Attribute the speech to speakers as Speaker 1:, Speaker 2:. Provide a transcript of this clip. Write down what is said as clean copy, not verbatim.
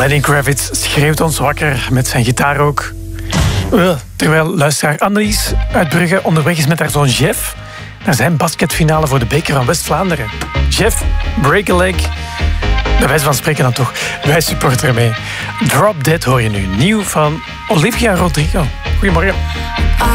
Speaker 1: Lenny Kravitz schreeuwt ons wakker met zijn gitaar ook. Terwijl luisteraar Annelies uit Brugge onderweg is met haar zoon Jeff naar zijn basketfinale voor de beker van West-Vlaanderen. Jeff, break a leg. Bij wijze van spreken dan toch. Wij supporteren mee. Drop Dead hoor je nu. Nieuw van Olivia Rodrigo. Goedemorgen.